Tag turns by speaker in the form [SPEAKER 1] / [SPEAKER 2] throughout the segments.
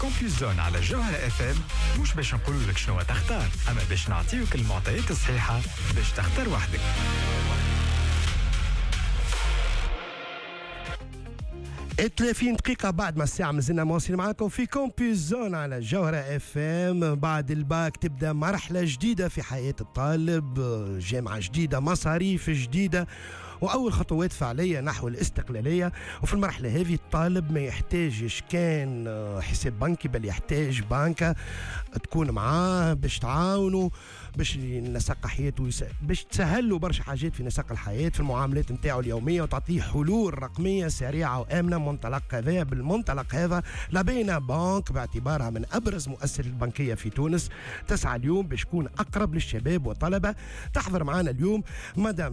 [SPEAKER 1] كومبيوز زون على الجوهرة اف ام مش باش نقول لك شنو تختار، اما باش نعطيوك المعطيات الصحيحة باش تختار وحدك.
[SPEAKER 2] 30 دقيقة بعد ما الساعة مازلنا مواصلين معاكم في كومبيوز زون على الجوهرة اف ام. بعد الباك تبدا مرحلة جديدة في حياة الطالب، جامعة جديدة، مصاريف جديدة، وأول خطوات فعلية نحو الاستقلالية. وفي المرحلة هذه الطالب ما يحتاجش كان حساب بنكي، بل يحتاج بنكة تكون معاه باش تعاونه، باش نسق حياته، باش تسهل له برشا حاجات في نسق الحياة في المعاملات نتاعو اليومية، وتعطيه حلول رقمية سريعة وآمنة. بالمنطلق هذا لبينا بنك باعتبارها من أبرز مؤسسات البنكية في تونس تسعى اليوم باش تكون أقرب للشباب والطلبة. تحضر معنا اليوم مدام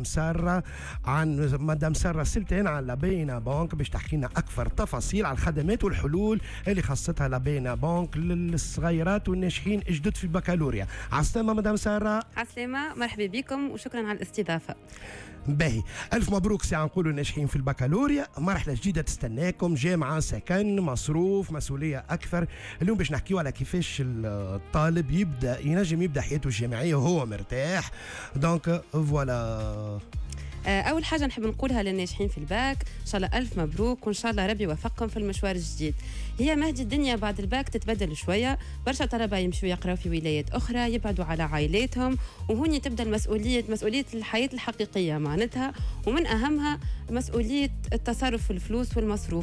[SPEAKER 2] سارة سلطان عن لبينا بنك باش تحكي لنا أكثر تفاصيل على الخدمات والحلول اللي خاصتها لبينا بنك للصغيرات والناشئين الجدد في البكالوريا. عسلامة مدام سارة.
[SPEAKER 3] عسلامة، مرحبا بكم وشكرا على الاستضافة.
[SPEAKER 2] باهي، ألف مبروك ساعة نقولوا الناجحين في البكالوريا. مرحلة جديدة تستناكم، جامعة، سكن، مصروف، مسؤولية أكثر. اليوم باش نحكيو على كيفاش الطالب ينجم يبدأ حياته الجامعية وهو مرتاح. دونك فوالا،
[SPEAKER 3] أول حاجة نحب نقولها للناجحين في الباك إن شاء الله ألف مبروك، وإن شاء الله ربي يوفقكم في المشوار الجديد. هي مهدي الدنيا بعد الباك تتبدل شوية، برشا طلبة يمشوا يقراوا في ولايات أخرى، يبعدوا على عائلاتهم، وهوني تبدأ مسؤولية الحياة الحقيقية معناتها، ومن أهمها مسؤولية التصرف في الفلوس والمصروف.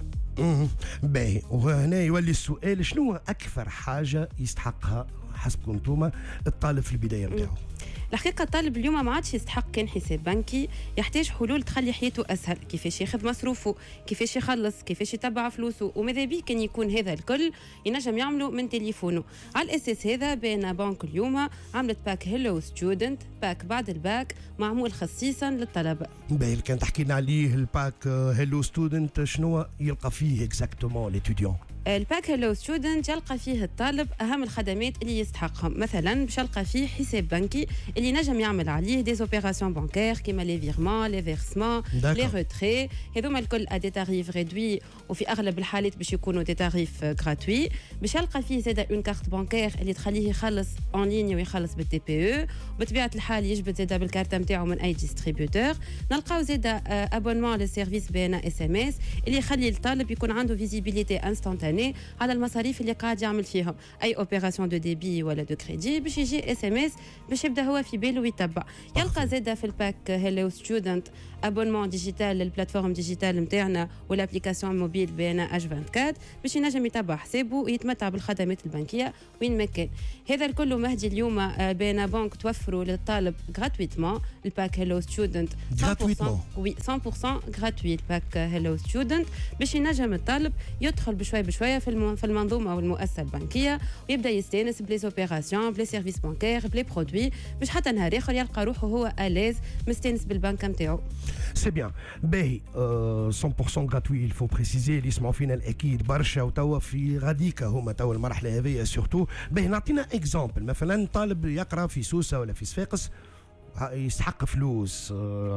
[SPEAKER 2] باهي، وهنا يولي السؤال، شنو أكثر حاجة يستحقها حسبكم انتوما الطالب في البداية متاعه؟
[SPEAKER 3] الحقيقة الطالب اليوم ما عادش يستحق كان حساب بنكي، يحتاج حلول تخلي حياته أسهل، كيفاش ياخذ مصروفه، كيفاش يخلص، كيفاش يتبع فلوسه، وماذا بيه كان يكون هذا الكل ينجم يعمله من تليفونه. على الأساس هذا بين بنك اليوم عملت باك هيلو ستودنت، باك بعد الباك معمول خصيصا للطلبة.
[SPEAKER 2] باهي، كان تحكي لنا عليه الباك هيلو ستودنت، شنو يلقى فيه اكزاكتومون ليتوديون؟
[SPEAKER 3] الباك هيلو ستودنت يلقى فيه الطالب أهم الخدمات اللي يستحقهم. مثلا باش يلقى فيه حساب بنكي اللي نجم يعمل عليه دي اوبيراسيون بانكير كيما لي فيرمون، لي فيرسمون، لي روتري، هذوما الكل ا دي تاريف ريدوي، وفي اغلب الحالات باش يكونوا دي تاريف غراتوي. باش يلقى فيه زاده اون كارت بانكير اللي تخليه يخلص اون ليني ويخلص بالتي بي او، بطبيعه الحال يجبد زاده بالكارت نتاعو من اي ديستريبيوتور. نلقاو زاده ابونمون للسيرفيس بي ان اس ام اس اللي يخلي الطالب يكون عنده فيزيبيليتي انستانتاني على المصاريف اللي قاعد يعمل فيهم، اي اوبيراسيون دو ديبي ولا دو كريدي باش يجي اس ام اس باش يبدا هو في باله ويتبع. يلقى زاده في الباك هيلو ستودنت ابونمون ديجيتال للبلاتفورم ديجيتال نتاعنا والابليكاسيون موبيل بي ان اش 24 باش ينجم يتبع حسابه ويتمتع بالخدمات البنكيه وين ما كان. هذا الكل مهدي اليوم بي ان بنك توفروا للطالب غراتويتمون الباك هيلو ستودنت 100%. وي 100% غراتوي الباك هيلو ستودنت باش ينجم الطالب يدخل بشوي في المنظومه والمؤسسه البنكيه ويبدا يستانس بلي اوبيراسيون بلي سيرفيس بانكير بلي برودوي باش حتى نهار اخر يلقى روحه هو اليز مستانس بالبنك نتاعو.
[SPEAKER 2] سي بيان. باهي 100% غراتوي. الفو بريسيزي اللي يسمعوا فينا الاكيد برشا وتوا في غاديكا هما توا المرحله هذه سورتو. باهي نعطينا اكزامبل، مثلا طالب يقرا في سوسه ولا في صفاقس يستحق فلوس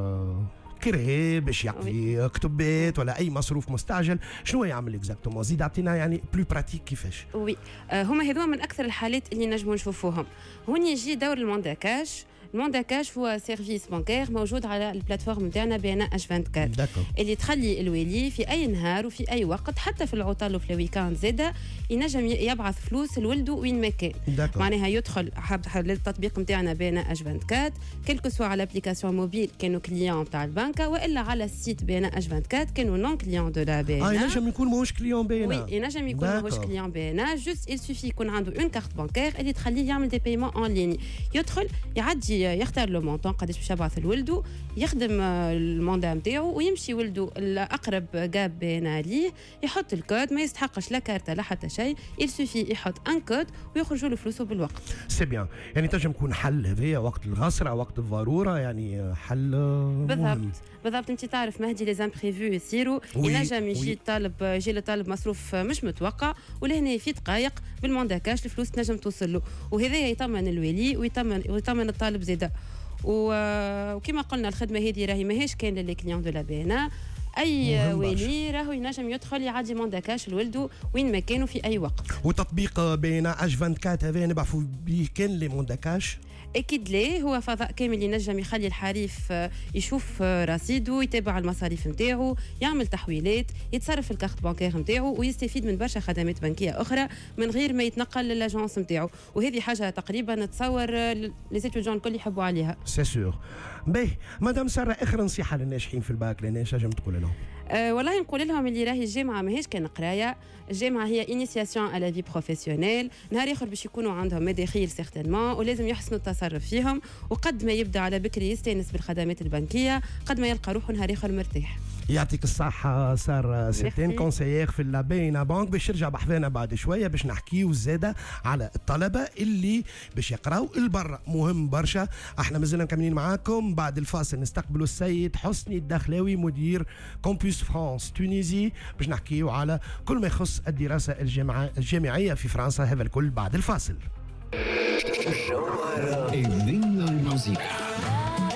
[SPEAKER 2] كرهي باش يقضي كتبات ولا اي مصروف مستعجل، شنو يعمل اكزاكتومون؟ زيد اعطينا يعني بلو براتيك كيفاش.
[SPEAKER 3] وي هما هذوما من اكثر الحالات اللي نجموا نشوفوهم. هوني يجي دور المونداكاش. المونداكاش هو سيرفيس بانكير موجود على البلاتفورم نتاعنا بي ان اش 24 اللي تخلي الوالي في اي نهار وفي اي وقت حتى في العطل وفي الويكاند زاده ينجم يبعث فلوس لولده وين ما كان. معناها يدخل للتطبيق نتاعنا بي ان اش 24 كلكو سوا على الابليكاسيون موبيل كانوا كليون تاع البنكه والا على السيت بي ان اش 24 كانوا نون كليون دو لا بي ان.
[SPEAKER 2] ينجم يكون ماهوش كليون بي ان.
[SPEAKER 3] وي ينجم يكون ماهوش كليون بي ان، جوست il suffit يكون عنده اون كارت بانكير اللي تخليه يعمل دي بايمون اون ليني. يدخل يعدي يختار لو مونطون قداش باش يبعث لولده، يخدم الموندا نتاعو ويمشي ولده الاقرب جاب بين ليه، يحط الكود، ما يستحقش لا كارت لا حتى شيء، يلسوفي يحط ان كود ويخرجوا له فلوسه بالوقت.
[SPEAKER 2] سي بيان. يعني تنجم يكون حل هذايا وقت الغسره وقت الضروره، يعني حل
[SPEAKER 3] بالضبط. انت تعرف مهدي لي زامبريفو يصيروا، ينجم يجي الطالب يجي للطالب مصروف مش متوقع ولهنا في دقائق بالموندا كاش الفلوس تنجم توصل له، وهذا يطمن الوالي ويطمن الطالب زاده. وكما قلنا الخدمه هذه راهي ماهيش كان للكليون دو لا بي ان، اي والي راهو ينجم يدخل يعدي موندا كاش لولده وين ما كانوا في اي وقت.
[SPEAKER 2] وتطبيق بين اش 24 هذا نبعثوا به كان لي موندا كاش؟
[SPEAKER 3] اكيد ليه، هو فضاء كامل ينجم يخلي الحريف يشوف رصيده، يتابع المصاريف نتاعو، يعمل تحويلات، يتصرف في الكارت بانكير نتاعو ويستفيد من برشا خدمات بنكيه اخرى من غير ما يتنقل للاجونس نتاعو. وهذه حاجه تقريبا نتصور لي ستوديون الكل يحبوا عليها.
[SPEAKER 2] سي سور. باهي مدام ساره، اخر نصيحه للناجحين في الباك للناس نجم تقول لهم؟
[SPEAKER 3] والله نقول لهم اللي راهي الجامعه ماهيش كان قرايه، الجامعه هي انيسياسيون على في بروفيسيونيل، نهار اخر باش يكونوا عندهم مداخيل سيغتينمون ولازم يحسنوا التصرف فيهم، وقد ما يبدا على بكري يستانس بالخدمات البنكيه قد ما يلقى روحه نهار اخر مرتاح.
[SPEAKER 2] يعطيك الصحة سار سيتين كونسيير في اللابينا بانك. باش يرجع بحذانا بعد شوية باش نحكيو زادة على الطلبة اللي باش يقراو البرة، مهم برشا. احنا مازلنا مكملين معاكم بعد الفاصل. نستقبلوا السيد حسني الدخلاوي مدير كومبوس فرانس تونيزي باش نحكيو على كل ما يخص الدراسة الجامعية في فرنسا. هذا الكل بعد الفاصل.
[SPEAKER 4] الجوهرة الموسيقى.